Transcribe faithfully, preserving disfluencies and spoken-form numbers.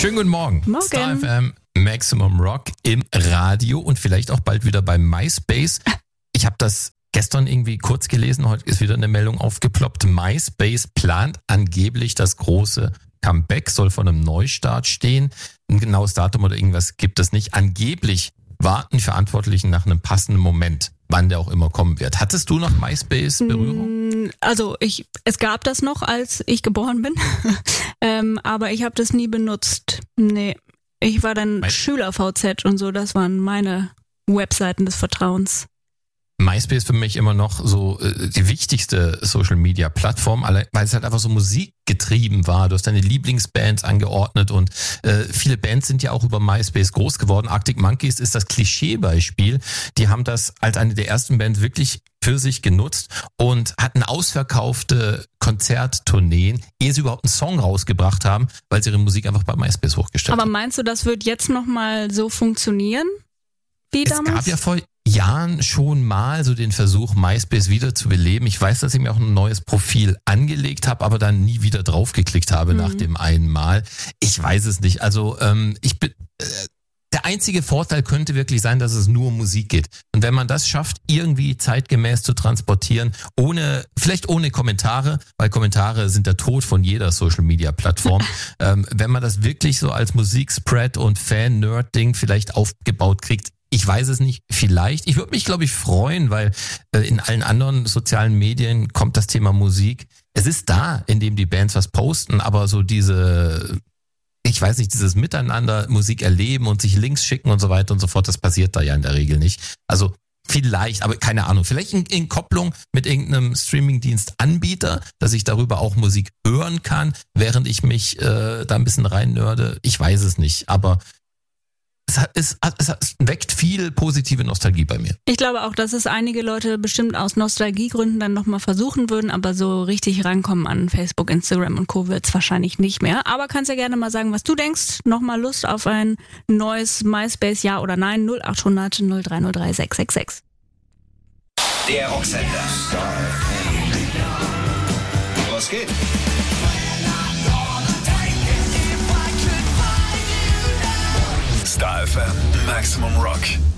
Schönen guten Morgen. Morgen. Star F M, Maximum Rock im Radio und vielleicht auch bald wieder bei MySpace. Ich habe das gestern irgendwie kurz gelesen, heute ist wieder eine Meldung aufgeploppt. MySpace plant angeblich das große Comeback, soll vor einem Neustart stehen. Ein genaues Datum oder irgendwas gibt es nicht. Angeblich warten Verantwortlichen nach einem passenden Moment, wann der auch immer kommen wird. Hattest du noch MySpace-Berührung? Also ich, es gab das noch, als ich geboren bin, ähm, aber ich habe das nie benutzt. Nee, ich war dann My- Schüler-V Z und so, das waren meine Webseiten des Vertrauens. MySpace für mich immer noch so äh, die wichtigste Social-Media-Plattform, alle- weil es halt einfach so musikgetrieben war. Du hast deine Lieblingsbands angeordnet und äh, viele Bands sind ja auch über MySpace groß geworden. Arctic Monkeys ist das Klischeebeispiel. Die haben das als eine der ersten Bands wirklich für sich genutzt und hatten ausverkaufte Konzerttourneen, ehe sie überhaupt einen Song rausgebracht haben, weil sie ihre Musik einfach bei MySpace hochgestellt Aber haben. meinst du, das wird jetzt nochmal so funktionieren wie Es damals? gab ja vor Jahren schon mal so den Versuch, MySpace wieder zu beleben. Ich weiß, dass ich mir auch ein neues Profil angelegt habe, aber dann nie wieder draufgeklickt habe Mhm. nach dem einen Mal. Ich weiß es nicht. Also ähm, ich bin... Äh, Der einzige Vorteil könnte wirklich sein, dass es nur um Musik geht. Und wenn man das schafft, irgendwie zeitgemäß zu transportieren, ohne, vielleicht ohne Kommentare, weil Kommentare sind der Tod von jeder Social-Media-Plattform. ähm, wenn man das wirklich so als Musikspread und Fan-Nerd-Ding vielleicht aufgebaut kriegt, ich weiß es nicht, vielleicht. Ich würde mich, glaube ich, freuen, weil äh, in allen anderen sozialen Medien kommt das Thema Musik. Es ist da, indem die Bands was posten, aber so diese... Ich weiß nicht, dieses Miteinander Musik erleben und sich Links schicken und so weiter und so fort, das passiert da ja in der Regel nicht. Also vielleicht, aber keine Ahnung, vielleicht in, in Kopplung mit irgendeinem Streamingdienst-Anbieter, dass ich darüber auch Musik hören kann, während ich mich äh, da ein bisschen reinnörde. Ich weiß es nicht, aber es, hat, es, hat, es, hat, es weckt viel positive Nostalgie bei mir. Ich glaube auch, dass es einige Leute bestimmt aus Nostalgiegründen dann nochmal versuchen würden, aber so richtig rankommen an Facebook, Instagram und Co. wird's wahrscheinlich nicht mehr. Aber kannst ja gerne mal sagen, was du denkst. Nochmal Lust auf ein neues MySpace, ja oder nein? null acht hundert null drei null drei sechs sechs sechs. Der Rocksender. Was geht? Star F M, Maximum Rock.